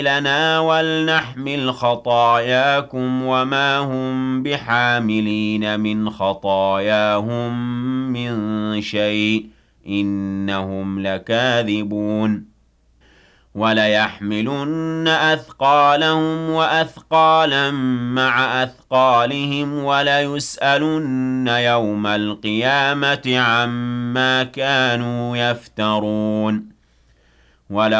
لنا ولنحمل خطاياكم وما هم بحاملين من خطاياهم من شيء إنهم لكاذبون وليحملن أثقالهم وأثقالا مع أثقالهم وليسألن يوم القيامة عما كانوا يفترون